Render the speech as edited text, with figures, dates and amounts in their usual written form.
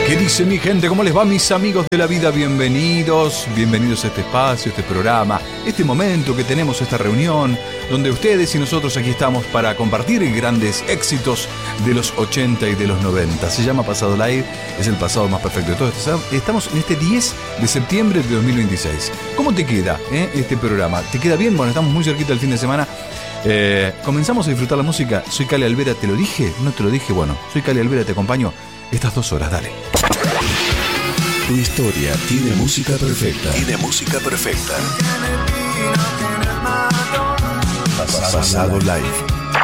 ¿Qué dice mi gente? ¿Cómo les va, mis amigos de la vida? Bienvenidos a este espacio, este programa, este momento que tenemos, esta reunión, donde ustedes y nosotros aquí estamos para compartir grandes éxitos de los 80 y de los 90. Se llama Pasado Live, es el pasado más perfecto de todos. Estamos en este 10 de septiembre de 2026. ¿Cómo te queda este programa? ¿Te queda bien? Bueno, estamos muy cerquita del fin de semana. Comenzamos a disfrutar la música. Soy Cali Alvera, ¿te lo dije? ¿No te lo dije? Bueno, soy Cali Alvera, te acompaño estas 2 horas, dale. Tu historia tiene música perfecta. Pasado Live.